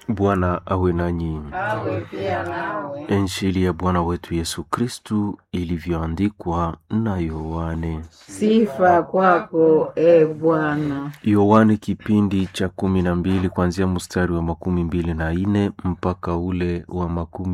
Bwana awe nanyi. Awe pia nawe. Injili ya Bwana wetu Yesu Kristu ilivyoandikwa na Yohane. Sifa kwako e Bwana. Yohane kipindi cha 12 kuanzia mstari wa 24 mpaka ule wa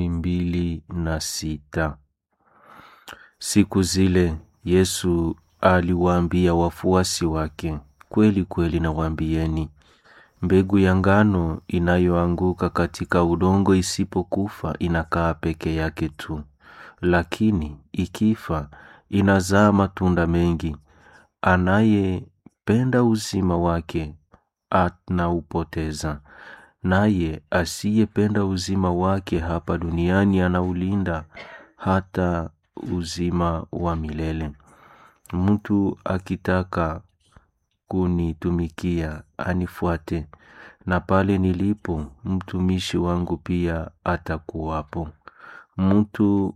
26. Siku zile Yesu aliwaambia wafuasi wake, kweli kweli nawaambieni, mbegu ya ngano inayoanguka katika udongo isipokufa inakaa peke yake tu, lakini ikifa inazaa matunda mengi. Anayependa uzima wake anaupoteza, naye asiyependa uzima wake hapa duniani anaulinda hata uzima wa milele. Mtu akitaka kunitumikia anifuate, na pale nilipo mtumishi wangu pia atakuwapo. Mtu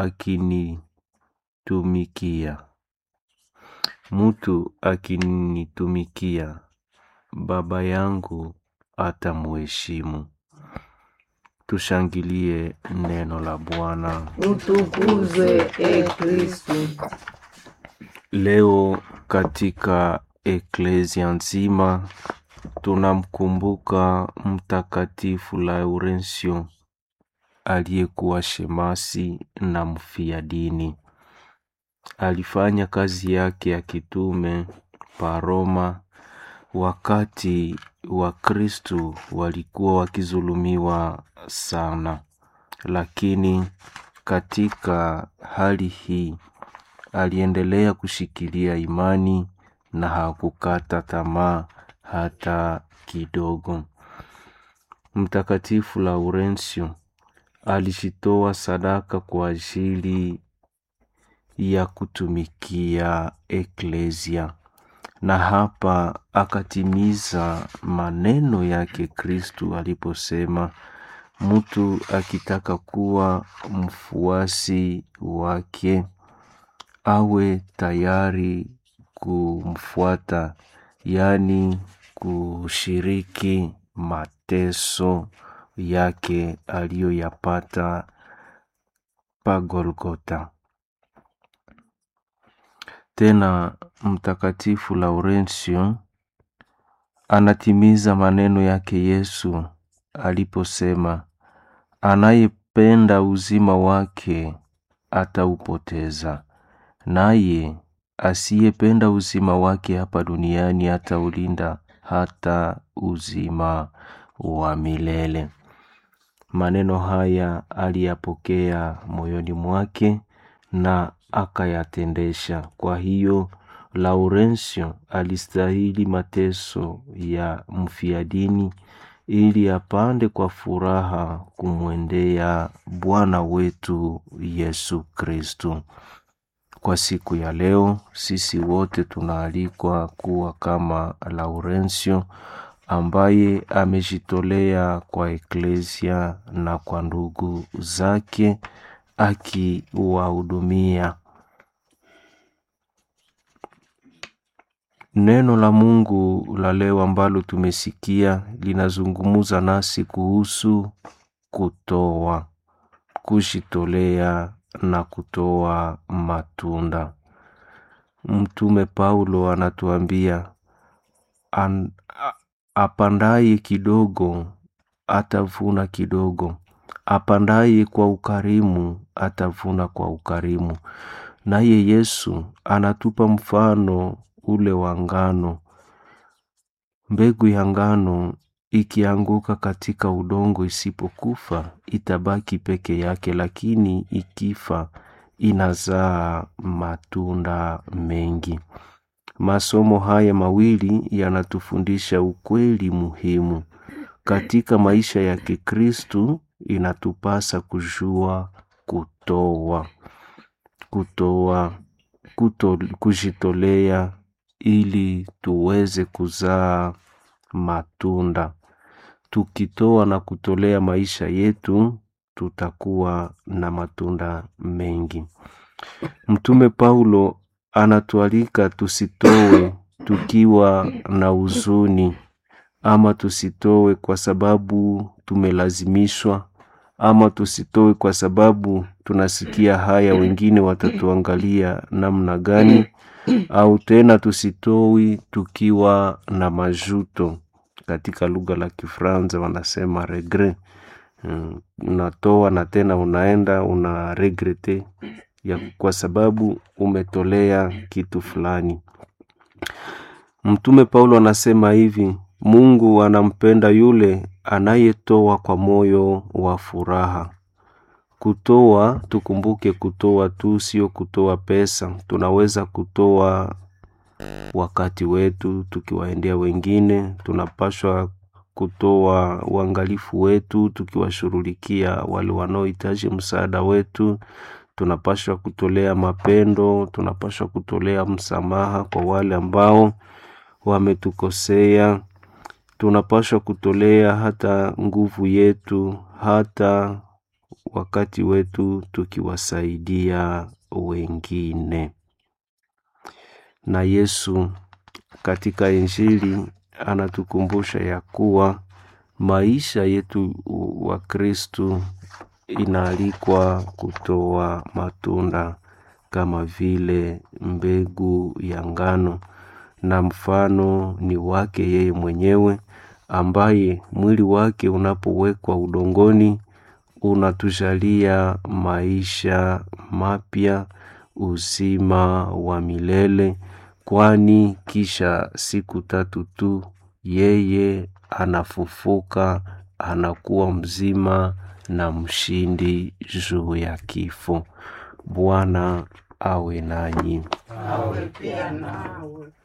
akinitumikia Baba yangu atamheshimu. Tushangilie neno la Bwana. Utukuzwe e Kristo. Leo katika eklesia nzima tunamkumbuka Mtakatifu Laurencio aliyekuwa shemasi na mfiadini. Alifanya kazi yake ya kitume pa Roma wakati wa Kristo walikuwa wakizulumiwa sana, lakini katika hali hii aliendelea kushikilia imani na hakukata tamaa hata kidogo. Mtakatifu Laurencio alishitoa sadaka kwa ajili ya kutumikia eklesia, na hapa akatimiza maneno yake Kristu aliposema, mtu akitaka kuwa mfuasi wake awe tayari kumfuata, yani kushiriki mateso yake aliyoyapata pa Golgotha. Tena Mtakatifu Laurencio anatimiza maneno yake Yesu aliposema, anayependa uzima wake ataupoteza, naye asiyependa uzima wake hapa duniani ataulinda hata uzima wa milele. Maneno haya aliyapokea moyoni mwake na akayatendesha. Kwa hiyo Laurencio alistahili mateso ya mfiadini ili apande kwa furaha kumwendea Bwana wetu Yesu Kristo. Kwa siku ya leo sisi wote tunaalikwa kuwa kama Laurencio ambaye amejitolea kwa eklesia na kwa ndugu zake akiwahudumia. Neno la Mungu la leo ambalo tumesikia linazungumuza nasi kuhusu kutoa, kujitolea na kutoa matunda. Mtume Paulo anatuambia, apandaye kidogo atavuna kidogo, apandaye kwa ukarimu atavuna kwa ukarimu. Naye Yesu anatupa mfano ule wa ngano. Mbegu ya ngano ikianguka katika udongo isipokufa itabaki peke yake, lakini ikifa inazaa matunda mengi. Masomo haya mawili yanatufundisha ukweli muhimu. Katika maisha ya Kikristo inatupasa kujua kujitolea ili tuweze kuzaa matunda. Tukitoa na kutolea maisha yetu, tutakuwa na matunda mengi. Mtume Paulo anatualika tusitoe tukiwa na huzuni, ama tusitoe kwa sababu tumelazimishwa, ama tusitoe kwa sababu tunasikia haya wengine watatuangalia namna gani, au tena tusitoi tukiwa na majuto. Katika lugha la Kifaransa wanasema regret. Unatoa na tena unaenda una regrete ya kwa sababu umetolea kitu fulani. Mtume Paulo anasema hivi: Mungu anampenda yule anayetoa kwa moyo wa furaha. Kutoa, tukumbuke kutoa tu sio kutoa pesa. Tunaweza kutoa wakati wetu tukiwaendea wengine, tunapaswa kutoa uangalifu wetu tukiwashughulikia wale wanaohitaji msaada wetu, tunapaswa kutolea mapendo, tunapaswa kutolea msamaha kwa wale ambao wametukosea, tunapaswa kutolea hata nguvu yetu, hata wakati wetu tukiwasaidia wengine. Na Yesu katika Injili anatukumbusha ya kuwa maisha yetu wa Kristo inaalikwa kutoa matunda kama vile mbegu ya ngano, na mfano ni wake yeye mwenyewe, ambaye mwili wake unapowekwa udongoni unatujalia maisha mapya, uzima wa milele, kwani kisha siku 3 tu yeye anafufuka, anakuwa mzima na mshindi juu ya kifo. Bwana awe nanyi. Awe pia nawe.